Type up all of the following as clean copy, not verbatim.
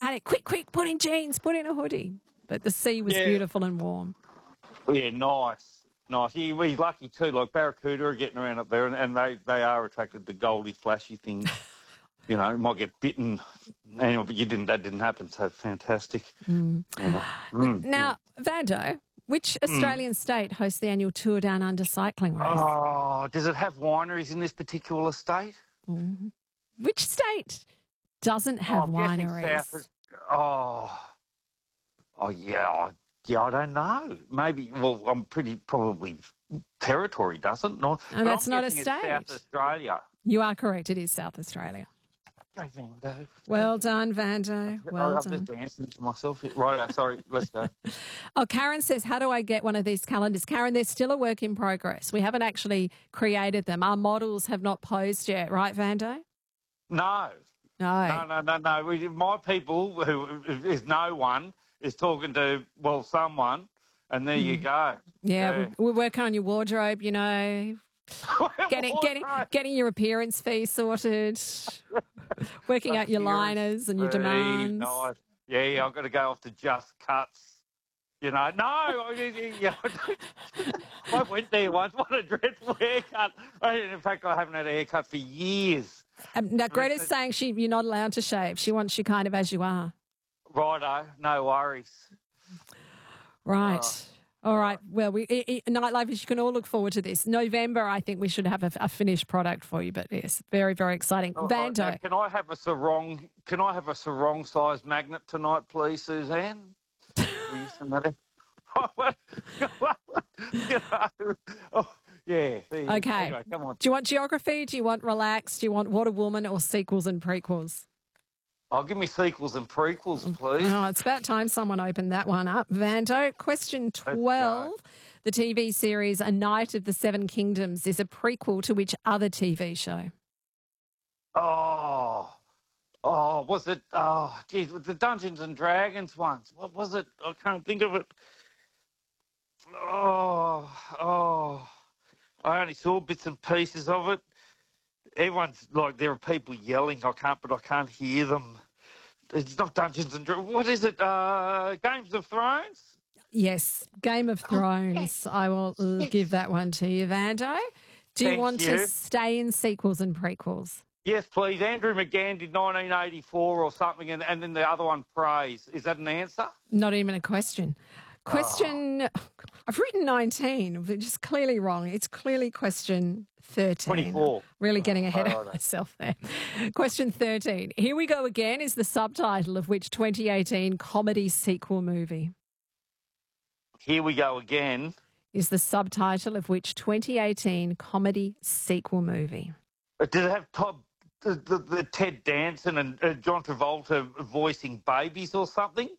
panic. Quick, put in jeans, put in a hoodie. But the sea was beautiful and warm. Yeah, nice. He's lucky too. Like barracuda are getting around up there, and they are attracted to goldy, flashy things. You know, might get bitten. Anyway, but that didn't happen. So fantastic. Now, Vando, which Australian state hosts the annual Tour Down Under cycling race? Oh, does it have wineries in this particular state? Which state doesn't have wineries? Yeah, I don't know. Maybe, well, I'm probably territory doesn't. No, that's not a state. It's South Australia. You are correct. It is South Australia. Go, Vando. Well done, Vando. Well I'm done. just dancing to myself. Right, sorry, let's go. Oh, Karen says, how do I get one of these calendars? Karen, they're still a work in progress. We haven't actually created them. Our models have not posed yet, right, Vando? No. My people, who is no one, is talking to, well, someone, and there you go. Yeah, we're working on your wardrobe, you know, getting your appearance fee sorted, working out your liners and your demands. Nice. Yeah, I've got to go off to Just Cuts. You know, no, I went there once. What a dreadful haircut. In fact, I haven't had a haircut for years. Now, Greta's saying you're not allowed to shave. She wants you kind of as you are. Righto, no worries. Right. All right. Well, Nightlife, you can all look forward to this. November, I think we should have a finished product for you. But yes, very, very exciting. Vando. Can I have a sarong sized magnet tonight, please, Suzanne? Yeah. Okay. Anyway, come on. Do you want geography? Do you want relaxed? Do you want What a Woman or sequels and prequels? Oh, give me sequels and prequels, please. Oh, it's about time someone opened that one up. Vando, question 12. The TV series A Knight of the Seven Kingdoms is a prequel to which other TV show? Was it? Oh, geez, the Dungeons and Dragons ones. What was it? I can't think of it. I only saw bits and pieces of it. Everyone's like, there are people yelling. I can't hear them. It's not Dungeons and Dragons. What is it? Games of Thrones? Yes, Game of Thrones. I will give that one to you, Vando. Do you want to stay in sequels and prequels? Yes, please. Andrew McGann did 1984 or something, and then the other one, Praise. Is that an answer? Not even a question. I've written 19, which is clearly wrong. It's clearly question 13. 24. Really getting ahead of myself there. Question 13. Here We Go Again is the subtitle of which 2018 comedy sequel movie? Here We Go Again is the subtitle of which 2018 comedy sequel movie? Did it have the Ted Danson and John Travolta voicing babies or something?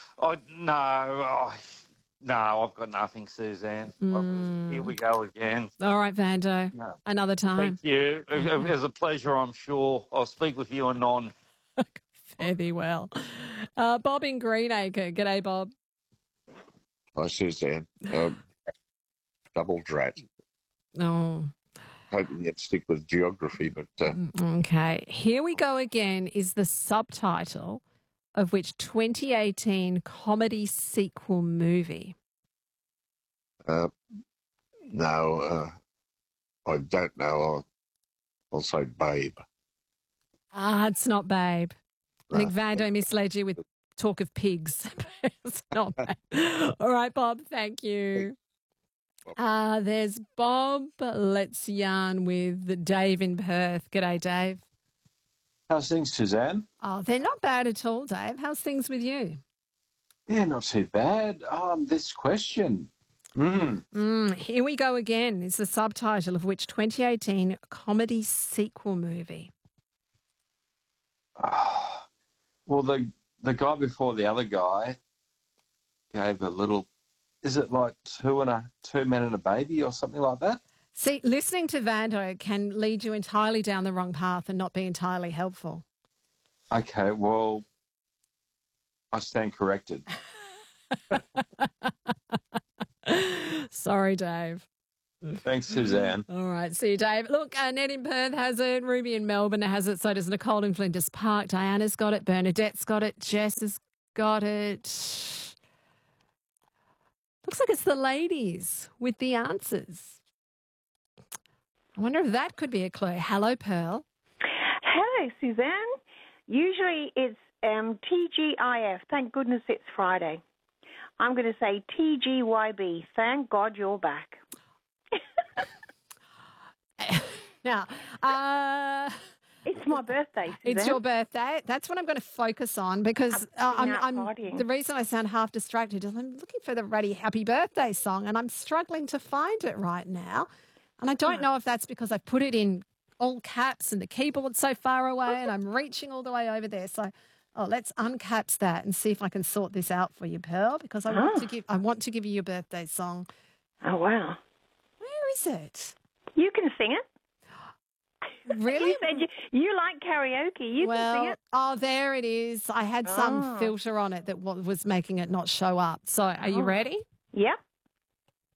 No, I've got nothing, Suzanne. Here we go again. All right, Vando. No. Another time. Thank you. It was a pleasure, I'm sure. I'll speak with you anon. Fare thee well. Bob in Greenacre. G'day, Bob. Hi, Suzanne. Double drat. Oh. Hoping you'd stick with geography, but... Okay. Here We Go Again is the subtitle of which 2018 comedy sequel movie? No, I don't know. I'll say Babe. It's not Babe. I think Vando misled you with talk of pigs. It's not Babe. All right, Bob, thank you. There's Bob. Let's yarn with Dave in Perth. G'day, Dave. How's things, Suzanne? Oh, they're not bad at all, Dave. How's things with you? Yeah, not too bad. This question. Here We Go Again is the subtitle of which 2018 comedy sequel movie? Well, the guy before the other guy gave a little... Is it like two men and a baby or something like that? See, listening to Vando can lead you entirely down the wrong path and not be entirely helpful. Okay, well, I stand corrected. Sorry, Dave. Thanks, Suzanne. All right, see you, Dave. Look, Ned in Perth has it. Ruby in Melbourne has it. So does Nicole in Flinders Park. Diana's got it. Bernadette's got it. Jess has got it. Looks like it's the ladies with the answers. I wonder if that could be a clue. Hello, Pearl. Hello, Suzanne. Usually it's TGIF. Thank goodness it's Friday. I'm going to say TGYB. Thank God you're back. Now, it's my birthday, Suzanne. it's your birthday. That's what I'm going to focus on because the reason I sound half distracted is I'm looking for the Ruddy Happy Birthday song and I'm struggling to find it right now. And I don't know if that's because I've put it in all caps and the keyboard's so far away and I'm reaching all the way over there. So, let's uncaps that and see if I can sort this out for you, Pearl, because I want to give you your birthday song. Oh, wow. Where is it? You can sing it. Really? You said you like karaoke. You can sing it. Oh, there it is. I had some filter on it that was making it not show up. So are you ready? Yep.